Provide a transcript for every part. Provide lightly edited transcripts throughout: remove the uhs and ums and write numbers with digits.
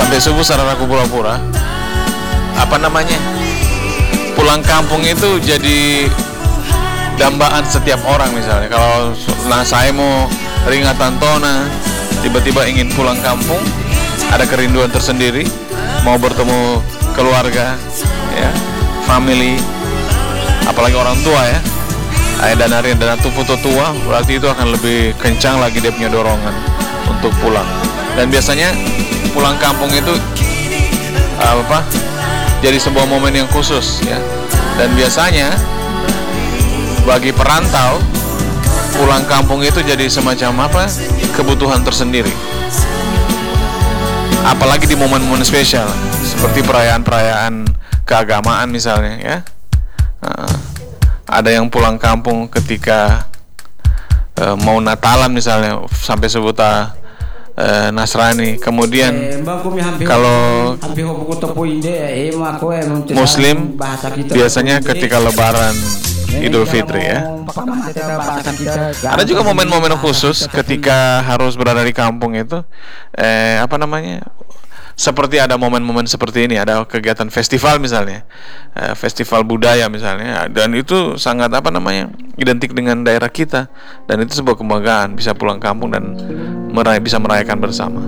sampai subuh sarana pura-pura. Apa namanya? Pulang kampung itu jadi dambaan setiap orang. Misalnya kalau saya mau ringatan tona, tiba-tiba ingin pulang kampung, ada kerinduan tersendiri, mau bertemu keluarga, ya, family, apalagi orang tua ya, ayah dan Arya dan foto tua, berarti itu akan lebih kencang lagi dia punya dorongan untuk pulang. Dan biasanya pulang kampung itu jadi sebuah momen yang khusus ya. Dan biasanya bagi perantau, pulang kampung itu jadi semacam kebutuhan tersendiri. Apalagi di momen-momen spesial seperti perayaan-perayaan keagamaan misalnya ya. Ada yang pulang kampung ketika mau Natalan misalnya, sampai sebut Nasrani. Kemudian kalau Muslim biasanya ketika Lebaran Idul Fitri ya. Ada juga momen-momen khusus ketika harus berada di kampung itu, seperti ada momen-momen seperti ini, ada kegiatan festival misalnya, festival budaya misalnya, dan itu sangat identik dengan daerah kita, dan itu sebuah kebanggaan bisa pulang kampung dan bisa merayakan bersama.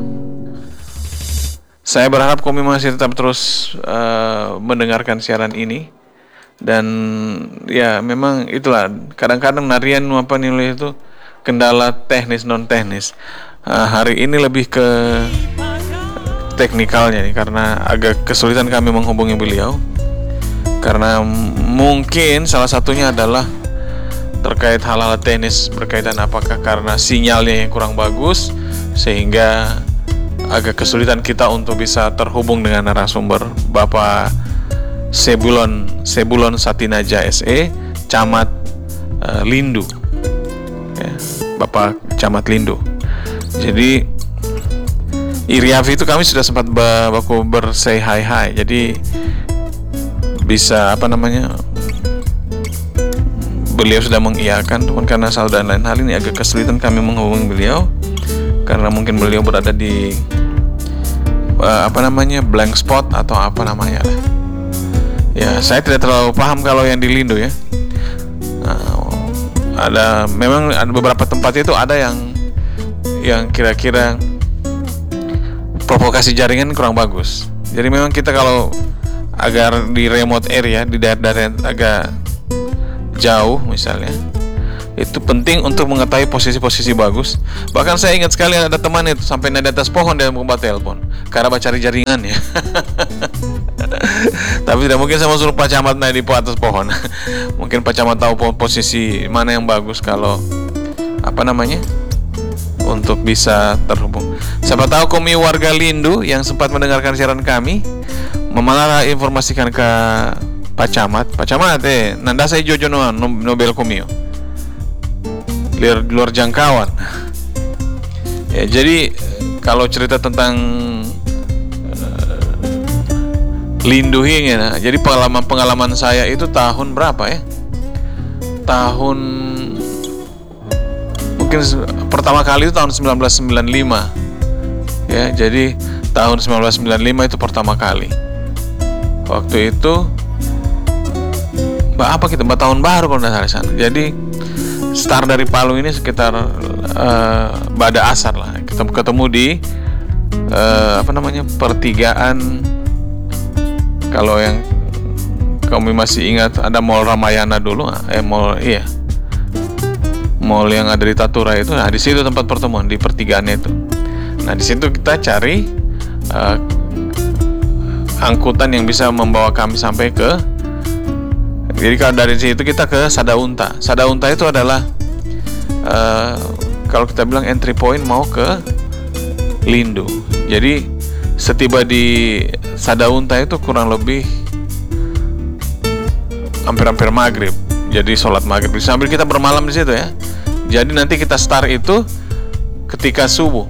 Saya berharap Komi masih tetap terus mendengarkan siaran ini. Dan ya memang itulah, kadang-kadang Narian nilai itu kendala teknis non teknis. Hari ini lebih ke teknikalnya nih, karena agak kesulitan kami menghubungi beliau, karena mungkin salah satunya adalah terkait hal-hal teknis berkaitan apakah karena sinyalnya yang kurang bagus sehingga agak kesulitan kita untuk bisa terhubung dengan narasumber Bapak Sebulon Satinaja SE, Camat Lindu ya, Bapak Camat Lindu. Jadi Iriafi itu kami sudah sempat bersay hi, jadi bisa beliau sudah mengiyakan, cuman karena saldo dan lain hal ini agak kesulitan kami menghubungi beliau, karena mungkin beliau berada di blank spot atau lah. Ya, saya tidak terlalu paham kalau yang di Lindo ya. Memang ada beberapa tempat itu ada yang kira-kira provokasi jaringan kurang bagus. Jadi memang kita kalau agar di remote area, di daerah-daerah agak jauh misalnya, itu penting untuk mengetahui posisi-posisi bagus. Bahkan saya ingat sekali ada teman itu sampai naik di atas pohon dia membuat telepon karena cari jaringan ya. Tapi tidak mungkin saya mau suruh Pak Camat naik di atas pohon. Mungkin Pak Camat tahu posisi mana yang bagus kalau untuk bisa terhubung. Siapa tahu Komi warga Lindu yang sempat mendengarkan siaran kami malah informasikan ke Pak Camat, nanda saya Jojo Nobel Komio luar jangkauan. Ya, jadi kalau cerita tentang Lindu ini, jadi pengalaman saya itu tahun berapa ya? Tahun mungkin pertama kali itu tahun 1995. Ya, jadi tahun 1995 itu pertama kali. Waktu itu tahun baru kalau tidak salah sana. Jadi start dari Palu ini sekitar Bada Asar lah. Kita ketemu di pertigaan. Kalau yang kami masih ingat ada Mall Ramayana dulu, mall yang ada di Tatura itu. Nah, di situ tempat pertemuan di pertigaannya itu. Nah, di situ kita cari angkutan yang bisa membawa kami sampai ke. Jadi kalau dari situ kita ke Sadaunta. Sadaunta itu adalah kalau kita bilang entry point mau ke Lindu. Jadi setiba di Sadaunta itu kurang lebih hampir maghrib. Jadi sholat maghrib sambil kita bermalam di situ ya. Jadi nanti kita start itu ketika subuh.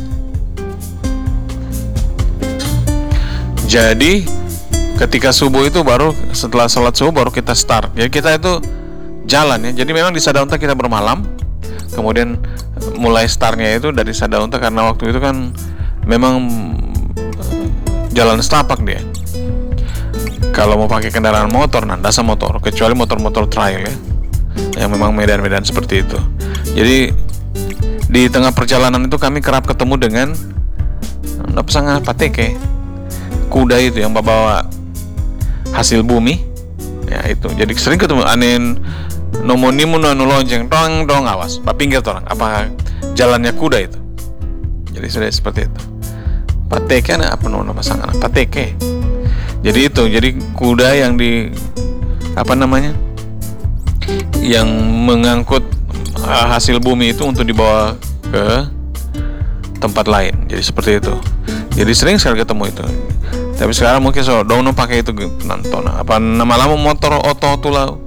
Jadi ketika subuh itu baru setelah sholat subuh baru kita start. Jadi kita itu jalan ya. Jadi memang di Sadaunta kita bermalam. Kemudian mulai startnya itu dari Sadaunta karena waktu itu kan memang jalan setapak dia. Kalau mau pakai kendaraan motor, nandasa motor, kecuali motor-motor trail ya, yang memang medan-medan seperti itu. Jadi di tengah perjalanan itu kami kerap ketemu dengan pasangan pateke, kuda itu yang bawa hasil bumi, ya itu. Jadi sering ketemu anen nomonimu anu lonceng, dong dong awas, pak pinggir orang, apa jalannya kuda itu. Jadi sudah seperti itu. Pateke apa nama pasangan? Pateke. Jadi itu, jadi kuda yang di apa namanya, yang mengangkut hasil bumi itu untuk dibawa ke tempat lain. Jadi seperti itu. Jadi sering sekali ketemu itu. Tapi sekarang mungkin so dono pakai itu nonton apa nama lama motor oto tulau.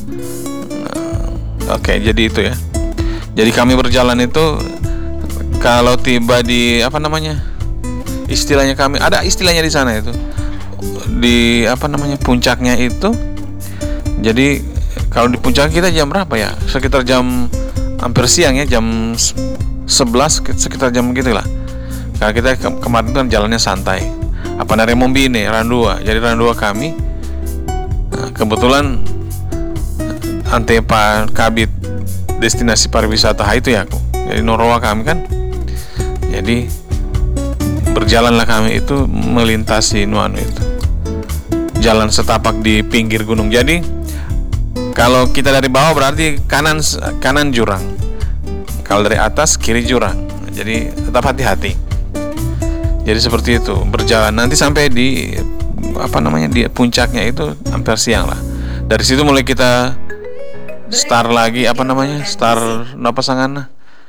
Oke, jadi itu ya. Jadi kami berjalan itu kalau tiba di apa namanya, istilahnya kami ada istilahnya di sana itu, di apa namanya puncaknya itu. Jadi kalau di puncak kita jam berapa ya? Sekitar jam hampir siang ya, jam 11 sekitar jam gitulah. Karena kita kemarin kan jalannya santai. Apa dari Mombine, Randua. Jadi Randua kami kebetulan ante Pak Kabit destinasi pariwisata itu ya aku. Jadi Norowa kami kan. Jadi berjalanlah kami itu melintasi nuanu itu. Jalan setapak di pinggir gunung. Jadi kalau kita dari bawah berarti kanan jurang. Kalau dari atas kiri jurang. Jadi tetap hati-hati. Jadi seperti itu berjalan nanti sampai di apa namanya di puncaknya itu hampir siang lah. Dari situ mulai kita start lagi apa namanya start pasangan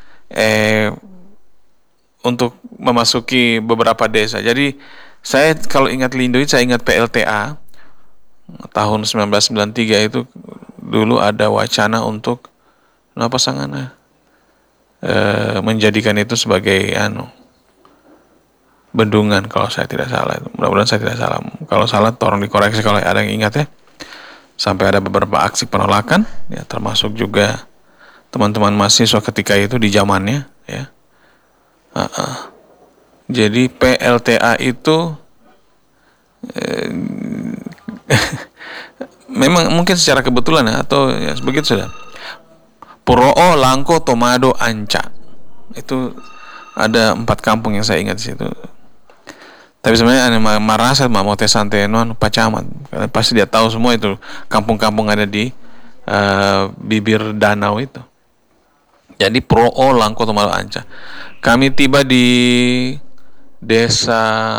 untuk memasuki beberapa desa. Jadi saya kalau ingat Lindoid saya ingat PLTA tahun 1993 itu dulu ada wacana untuk pasangan menjadikan itu sebagai bendungan kalau saya tidak salah. Mudah-mudahan saya tidak salah. Kalau salah tolong dikoreksi kalau ada yang ingat ya. Sampai ada beberapa aksi penolakan ya, termasuk juga teman-teman mahasiswa ketika itu di zamannya ya. Jadi PLTA itu memang mungkin secara kebetulan ya, atau ya begitu sudah. Puroo, Langko, Tomado, Anca. Itu ada 4 kampung yang saya ingat di situ. Tapi sebenarnya ada Marasa, Mamote Santeno, Pacamat. Karena pasti dia tahu semua itu kampung-kampung ada di bibir danau itu. Jadi Puroo, Langko, Tomado, Anca. Kami tiba di desa,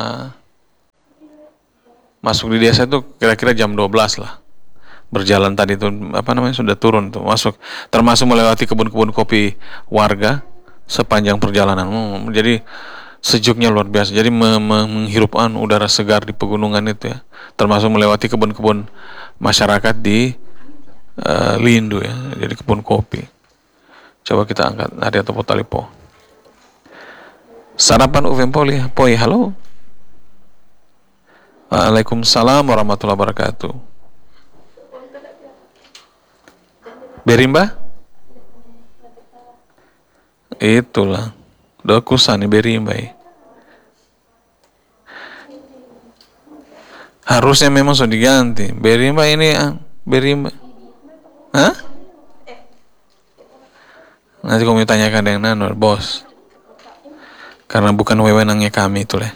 masuk di desa itu kira-kira jam 12 lah. Berjalan tadi itu apa namanya sudah turun tuh masuk, termasuk melewati kebun-kebun kopi warga sepanjang perjalanan. Jadi sejuknya luar biasa. Jadi menghirup udara segar di pegunungan itu ya. Termasuk melewati kebun-kebun masyarakat di Lindu ya. Jadi kebun kopi. Coba kita angkat hari atau potalipo. Sarapan Uvempoli, poi halo. Waalaikumsalam warahmatullahi wabarakatuh. Berimba? Itulah. Dokusan nih berimba. Harusnya memang sudah diganti. Berimba ini berimba. Hah? Nanti kamu tanyakan dengan Nanor, bos. Karena bukan wewenangnya kami itu lah.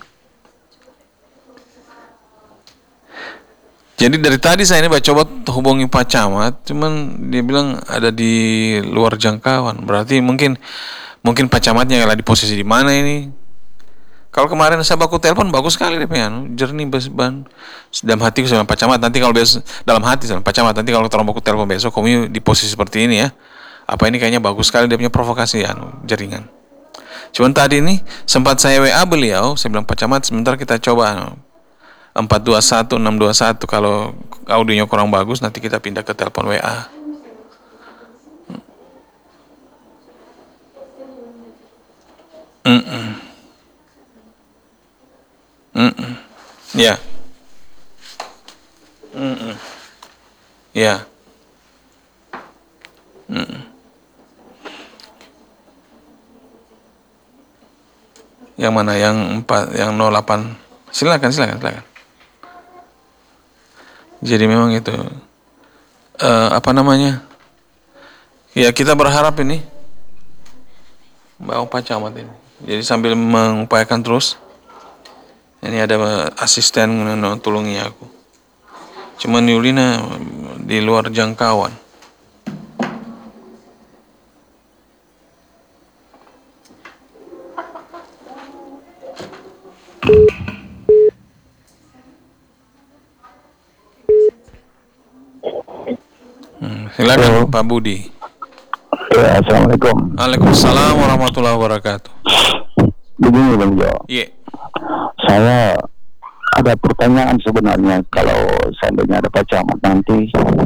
Jadi dari tadi saya ini coba hubungi Pak Camat, cuman dia bilang ada di luar jangkauan. Berarti mungkin Pak Camatnya ada di posisi di mana ini? Kalau kemarin saya baku telepon bagus sekali deh, jernih ban. Dalam hati sama Pak Camat. Nanti kalau besok dalam hati sama Pak Camat, nanti kalau terang baku telepon besok, kamu di posisi seperti ini ya. Apa ini kayaknya bagus sekali dia punya provokasi jaringan. Cuman tadi ini sempat saya WA beliau, saya bilang Pak Camat sebentar kita coba 421 621, kalau audionya kurang bagus nanti kita pindah ke telepon WA. Ya. Ya. Yang mana? Yang 08 Silakan. Jadi memang itu apa namanya? Ya kita berharap ini Pak Camat ini. Jadi sambil mengupayakan terus. Ini ada asisten tolongi aku. Cuman Yulina di luar jangkauan. Silakan Pak Budi. Ya, Assalamualaikum. Waalaikumsalam warahmatullahi wabarakatuh. Begini Bang Jo. Iya. Saya ada pertanyaan sebenarnya kalau seandainya ada Pak Camat nanti.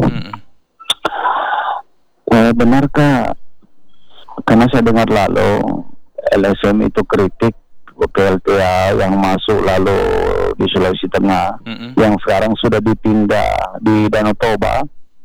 Benarkah, karena saya dengar lalu LSM itu kritik PLTA yang masuk lalu di Sulawesi Tengah, yang sekarang sudah dipindah di Danau Toba.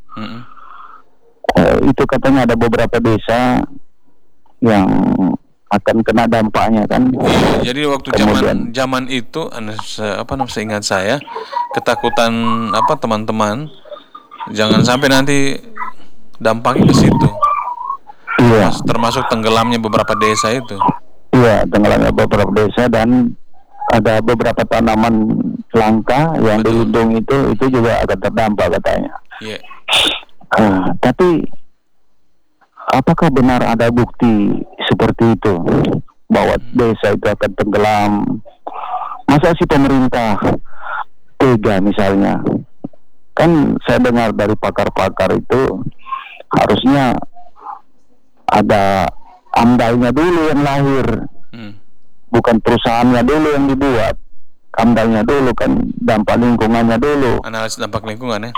Itu katanya ada beberapa desa yang akan kena dampaknya kan. Jadi waktu zaman itu seingat saya ketakutan teman-teman jangan sampai nanti dampaknya ke situ. Iya. Termasuk tenggelamnya beberapa desa itu. Iya, tenggelamnya beberapa desa dan ada beberapa tanaman langka yang dilindungi itu juga akan terdampak katanya. Iya. Tapi apakah benar ada bukti seperti itu bahwa desa itu akan tenggelam? Masa sih pemerintah tega misalnya? Kan saya dengar dari pakar-pakar itu harusnya ada AMDAL-nya dulu yang lahir, bukan perusahaannya dulu yang dibuat. AMDAL-nya dulu kan, dampak lingkungannya dulu. Analisis dampak lingkungan ya?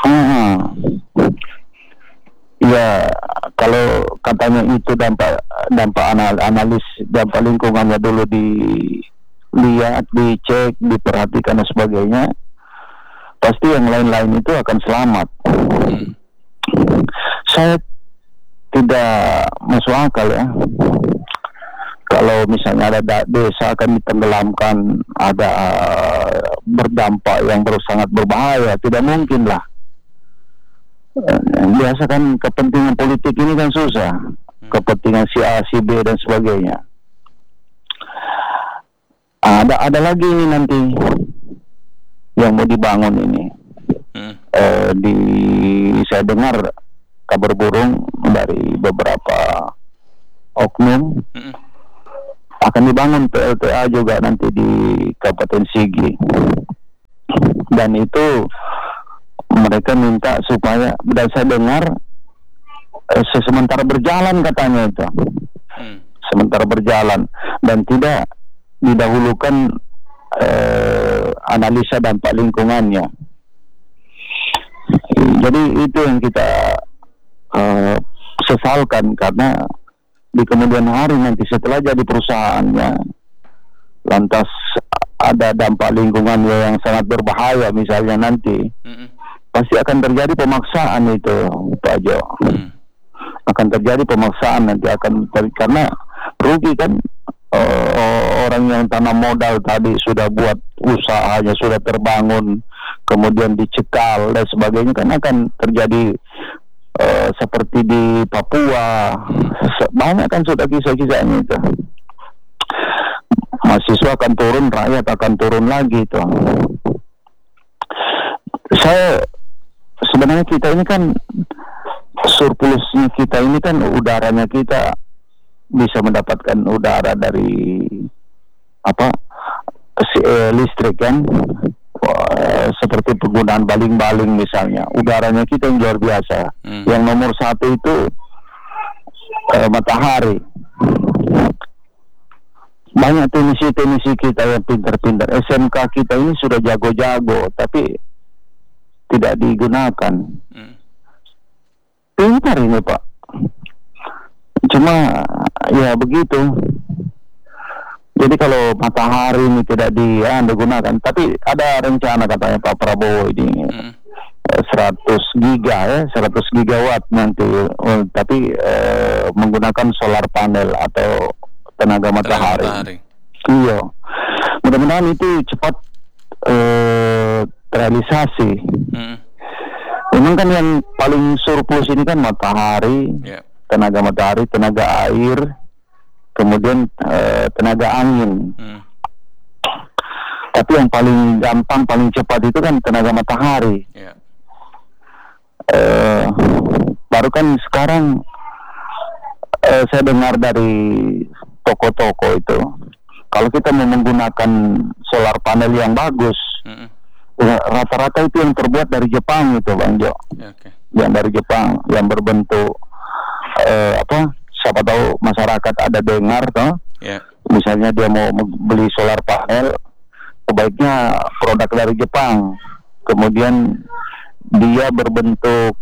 Ya, kalau katanya itu dampak analis dampak lingkungannya dulu dilihat, dicek, diperhatikan dan sebagainya, pasti yang lain-lain itu akan selamat. Saya tidak masuk akal ya. Kalau misalnya ada desa akan ditenggelamkan, ada berdampak yang sangat berbahaya, tidak mungkin lah. Biasa kan kepentingan politik ini kan susah, kepentingan si A, si B dan sebagainya. Ada lagi ini nanti yang mau dibangun ini. Saya dengar kabar burung dari beberapa oknum akan dibangun PLTA juga nanti di Kabupaten Sigi, dan itu mereka minta supaya, dan saya dengar sementara berjalan katanya itu, sementara berjalan dan tidak didahulukan analisa dampak lingkungannya. Jadi itu yang kita sesalkan, karena di kemudian hari nanti setelah jadi perusahaannya lantas ada dampak lingkungannya yang sangat berbahaya misalnya nanti, pasti akan terjadi pemaksaan itu Pak Jo. Akan terjadi pemaksaan nanti, karena rugi kan. Orang yang tanam modal tadi sudah buat usahanya, sudah terbangun, kemudian dicekal dan sebagainya, kan akan terjadi seperti di Papua. Banyak kan sudah kisah-kisahnya itu. Mahasiswa akan turun, rakyat akan turun lagi itu. Sebenarnya kita ini kan surplusnya kita ini kan udaranya kita bisa mendapatkan udara dari listrik kan, seperti penggunaan baling-baling misalnya, udaranya kita yang luar biasa. Yang nomor satu itu matahari. Banyak teknisi kita yang pintar-pintar, SMK kita ini sudah jago-jago tapi tidak digunakan. Pintar ini Pak, cuma ya begitu. Jadi kalau matahari ini tidak digunakan, tapi ada rencana katanya Pak Prabowo ini 100 gigawatt nanti, tapi menggunakan solar panel atau tenaga matahari. Iya, mudah-mudahan itu cepat terrealisasi. Memang kan yang paling surplus ini kan matahari, tenaga matahari, tenaga air, kemudian tenaga angin. Tapi yang paling gampang, paling cepat itu kan tenaga matahari. Baru kan sekarang saya dengar dari toko-toko itu, kalau kita mau menggunakan solar panel yang bagus, rata-rata itu yang terbuat dari Jepang itu, Bang Jo. Yang dari Jepang, yang berbentuk siapa tahu masyarakat ada dengar toh. Misalnya dia mau beli solar panel, sebaiknya produk dari Jepang. Kemudian dia berbentuk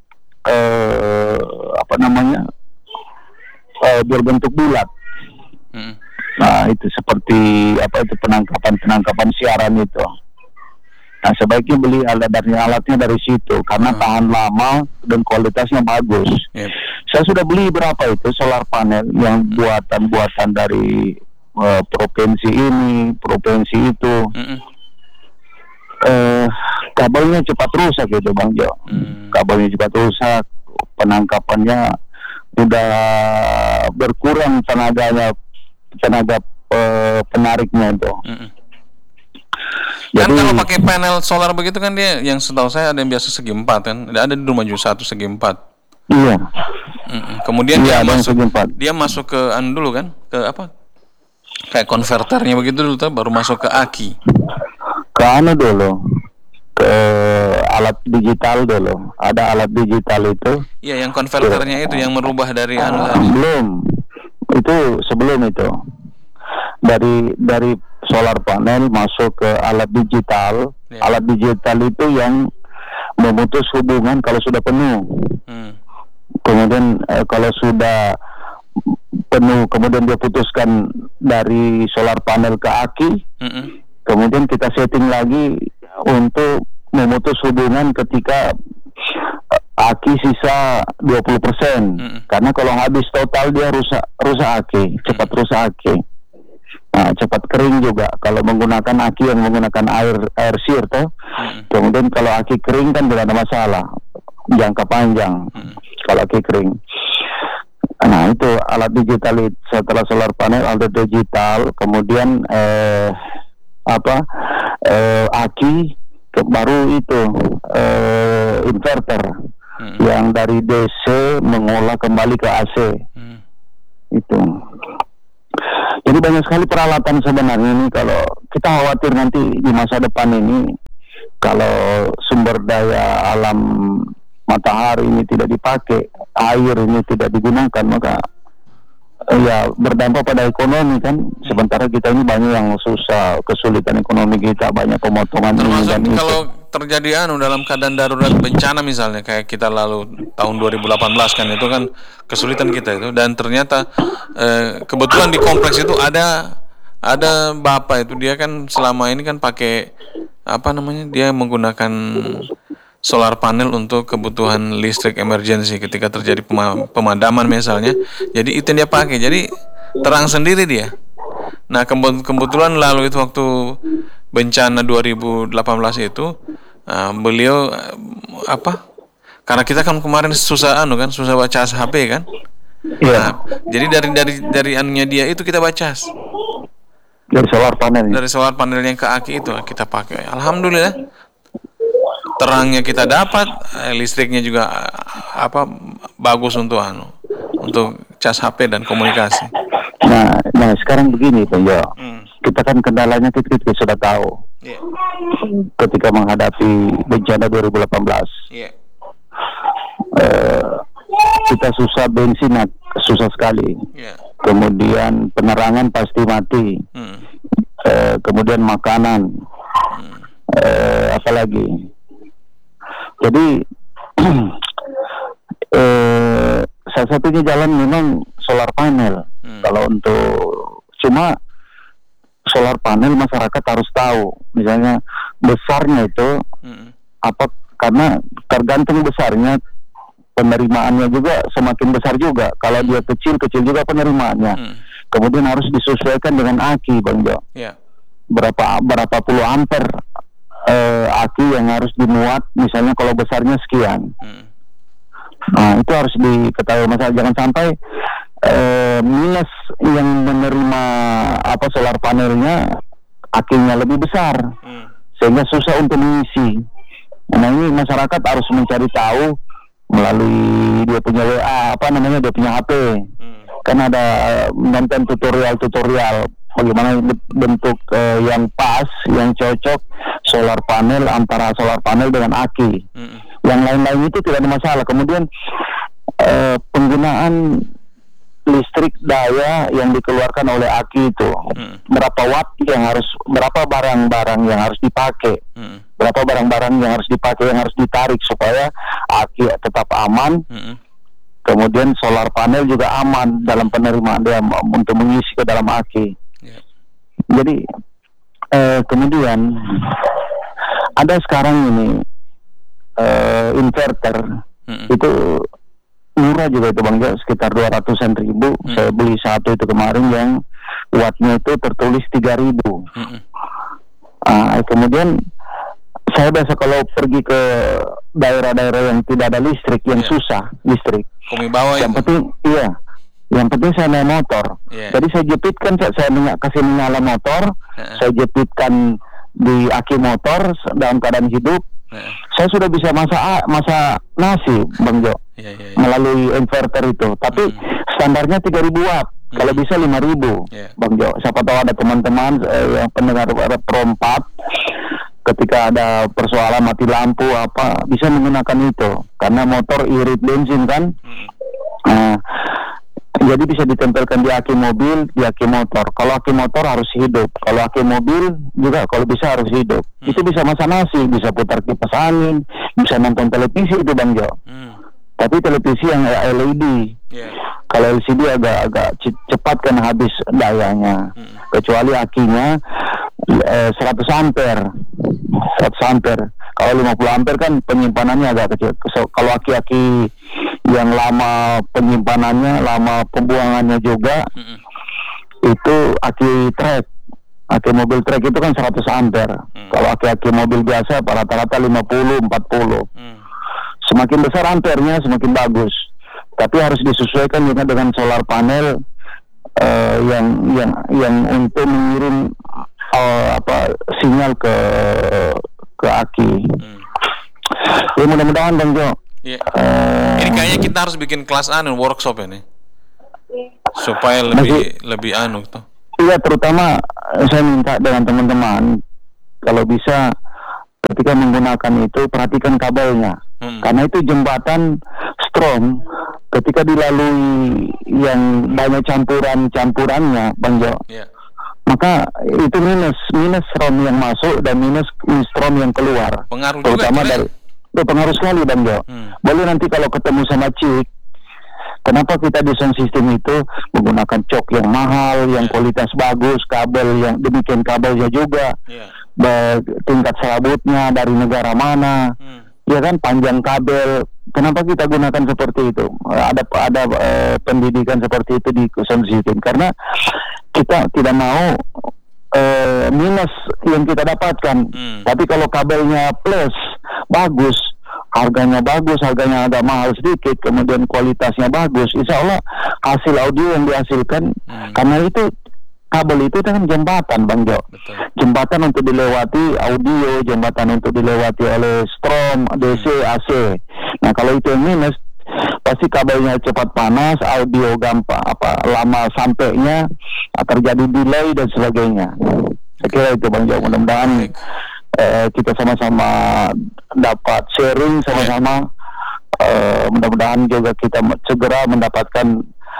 berbentuk bulat. Nah, itu seperti penangkapan siaran itu. Nah, sebaiknya beli alatnya dari situ karena tahan lama dan kualitasnya bagus. Saya sudah beli berapa itu solar panel yang buatan dari provinsi ini, provinsi itu. Kabelnya cepat rusak gitu, Bang Jo. Kabelnya cepat rusak, penangkapannya udah berkurang tenaga penariknya itu. Jadi, kan kalau pakai panel solar begitu kan dia, yang setahu saya ada yang biasa segi 4 kan, ada di rumah juga 1 segi 4. Iya. Kemudian dia masuk ke dulu kan, ke apa? Kayak konverternya begitu dulu, baru masuk ke aki. Ke dulu, ke alat digital dulu. Ada alat digital itu. Iya, yang konverternya itu yang merubah dari belum. Itu sebelum itu. Dari solar panel masuk ke alat digital. Alat digital itu yang memutus hubungan kalau sudah penuh. Kemudian kalau sudah penuh, kemudian dia putuskan dari solar panel ke aki. Kemudian kita setting lagi untuk memutus hubungan ketika aki sisa 20%. Karena kalau habis total dia rusak aki, cepat rusak aki. Nah, cepat kering juga kalau menggunakan aki yang menggunakan air sear toh. Kemudian kalau aki kering kan tidak ada masalah, jangka panjang. Kalau aki kering. Nah, itu alat digital itu. Setelah solar panel, alat digital, kemudian aki, baru itu inverter yang dari DC mengolah kembali ke AC. Itu. Jadi banyak sekali peralatan sebenarnya ini. Kalau kita khawatir nanti di masa depan ini, kalau sumber daya alam matahari ini tidak dipakai, air ini tidak digunakan, maka ya berdampak pada ekonomi kan. Sementara kita ini banyak yang susah, kesulitan ekonomi kita, banyak pemotongan. Termasuk ini dan kalau terjadi dalam keadaan darurat bencana misalnya kayak kita lalu tahun 2018 kan, itu kan kesulitan kita itu. Dan ternyata kebetulan di kompleks itu ada bapak itu, dia kan selama ini kan pakai dia menggunakan solar panel untuk kebutuhan listrik emergency ketika terjadi pemadaman misalnya. Jadi itu yang dia pakai, jadi terang sendiri dia. Nah, kebetulan lalu itu waktu bencana 2018 itu beliau karena kita kan kemarin susah baca HP kan. Nah, jadi dari anunya dia itu kita baca dari solar panel. Dari solar panel yang ke aki itu kita pakai. Alhamdulillah. Terangnya kita dapat, listriknya juga bagus untuk cas HP dan komunikasi. Nah sekarang begini Pak Jo. Kita kan kendalanya kita sudah tahu. Ketika menghadapi bencana 2018. Kita susah, bensin susah sekali. Kemudian penerangan pasti mati. Kemudian makanan. Apalagi. Jadi salah satunya jalan memang solar panel. Kalau cuma solar panel masyarakat harus tahu, misalnya besarnya itu karena tergantung besarnya penerimaannya juga semakin besar juga. Kalau dia kecil juga penerimaannya. Kemudian harus disesuaikan dengan aki, Bang Jo. Berapa puluh ampere aki yang harus dimuat, misalnya kalau besarnya sekian. Nah, itu harus diketahui, masalah jangan sampai minus yang menerima solar panelnya akinya lebih besar, sehingga susah untuk mengisi. Nah, ini masyarakat harus mencari tahu melalui dia punya WA, dia punya HP. Kan ada nonton tutorial bagaimana bentuk yang pas, yang cocok solar panel, antara solar panel dengan aki. Yang lain-lain itu tidak ada masalah. Kemudian penggunaan listrik daya yang dikeluarkan oleh aki itu, berapa watt berapa barang-barang yang harus dipakai, berapa barang-barang yang harus dipakai, yang harus ditarik supaya aki tetap aman. Kemudian solar panel juga aman dalam penerimaan dia untuk mengisi ke dalam aki. Jadi kemudian ada sekarang ini inverter itu murah juga itu Bang Jo, sekitar 200-an ribu. Saya beli satu itu kemarin yang wattnya itu tertulis 3.000. Kemudian saya biasa kalau pergi ke daerah-daerah yang tidak ada listrik, yang susah listrik, yang penting yang penting saya naik motor. Jadi saya jepitkan, saya kasih menyala motor, saya jepitkan di aki motor dalam keadaan hidup. Saya sudah bisa masak nasi Bang Jo, melalui inverter itu. Tapi standarnya 3.000 watt, kalau bisa 5.000 Bang Jo. Siapa tahu ada teman-teman yang pendengar Pro 4, ketika ada persoalan mati lampu bisa menggunakan itu, karena motor irit bensin kan. Jadi bisa ditempelkan di aki mobil, di aki motor. Kalau aki motor harus hidup, kalau aki mobil juga kalau bisa harus hidup. Itu bisa masak nasi, bisa putar kipas angin, bisa nonton televisi itu Bang Jo. Tapi televisi yang LED. Kalau LCD agak cepat kan habis dayanya. Kecuali akinya 100 ampere. Kalau 50 ampere kan penyimpanannya agak kecil. Kalau aki-aki yang lama penyimpanannya, lama pembuangannya juga, itu aki trek. Aki mobil trek itu kan 100 ampere. Kalau aki-aki mobil biasa rata-rata 50-40. Semakin besar ampernya semakin bagus. Tapi harus disesuaikan juga dengan solar panel yang untuk mengirim sinyal ke aki. Ya mudah-mudahan Bang Jo. Ini kayaknya kita harus bikin kelas workshop ini supaya lebih tuh. Iya, terutama saya minta dengan teman-teman kalau bisa ketika menggunakan itu perhatikan kabelnya, karena itu jembatan strom ketika dilalui yang banyak campurannya Bang Jo. Maka itu minus strom yang masuk dan minus strom yang keluar. Pengaruh terutama juga pengaruh sekali Bang Jo. Boleh nanti kalau ketemu sama Cik, kenapa kita di sound system itu menggunakan cok yang mahal, yang kualitas bagus, kabel yang demikian, kabelnya juga tingkat serabutnya dari negara mana, ya kan, panjang kabel. Kenapa kita gunakan seperti itu? Ada pendidikan seperti itu di sound system, karena kita tidak mau minus yang kita dapatkan. Tapi kalau kabelnya plus, bagus, harganya agak mahal sedikit, kemudian kualitasnya bagus, insya Allah hasil audio yang dihasilkan, karena itu kabel itu kan jembatan Bang Jo. Betul. Jembatan untuk dilewati audio, jembatan untuk dilewati oleh strom, DC, AC. Nah kalau itu yang minus, pasti kabelnya cepat panas, audio gampang lama sampainya, terjadi delay dan sebagainya. Saya kira itu Bang Jo. Mudah-mudahan kita sama-sama dapat sharing sama-sama. Mudah-mudahan juga kita segera mendapatkan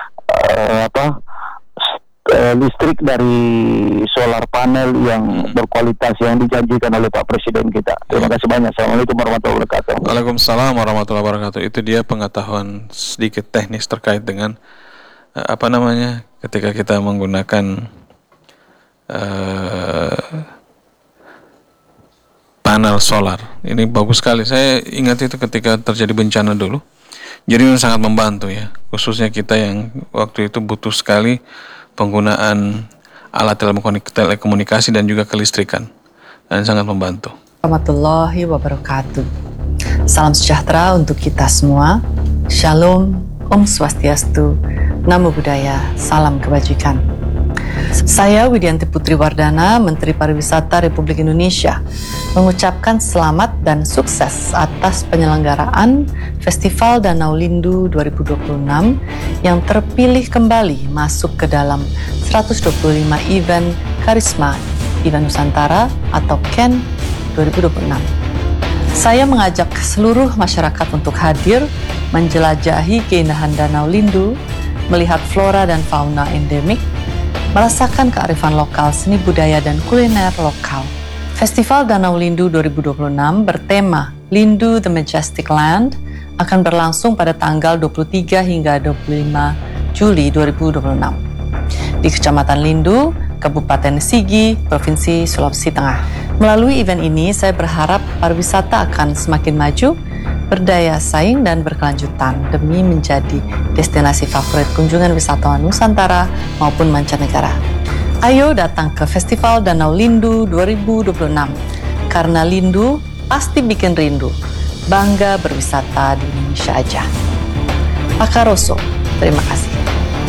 listrik dari solar panel yang berkualitas yang dijanjikan oleh Pak Presiden kita. Terima kasih banyak. Assalamualaikum warahmatullahi wabarakatuh. Waalaikumsalam warahmatullahi wabarakatuh. Itu dia pengetahuan sedikit teknis terkait dengan ketika kita menggunakan panel solar. Ini bagus sekali. Saya ingat itu ketika terjadi bencana dulu. Jadi ini sangat membantu ya, khususnya kita yang waktu itu butuh sekali penggunaan alat telekomunikasi dan juga kelistrikan, dan sangat membantu. Warahmatullahi wabarakatuh. Salam sejahtera untuk kita semua. Shalom, Om Swastiastu, Namo Buddhaya, salam kebajikan. Saya Widianti Putri Wardana, Menteri Pariwisata Republik Indonesia, mengucapkan selamat dan sukses atas penyelenggaraan Festival Danau Lindu 2026 yang terpilih kembali masuk ke dalam 125 event Karisma Event Nusantara atau KEN 2026. Saya mengajak seluruh masyarakat untuk hadir menjelajahi keindahan Danau Lindu, melihat flora dan fauna endemik, merasakan kearifan lokal, seni budaya, dan kuliner lokal. Festival Danau Lindu 2026 bertema Lindu The Majestic Land akan berlangsung pada tanggal 23 hingga 25 Juli 2026 di Kecamatan Lindu, Kabupaten Sigi, Provinsi Sulawesi Tengah. Melalui event ini, saya berharap pariwisata akan semakin maju, berdaya saing dan berkelanjutan demi menjadi destinasi favorit kunjungan wisatawan Nusantara maupun mancanegara. Ayo datang ke Festival Danau Lindu 2026 karena Lindu pasti bikin rindu. Bangga berwisata di Indonesia aja. Pak Karoso, terima kasih.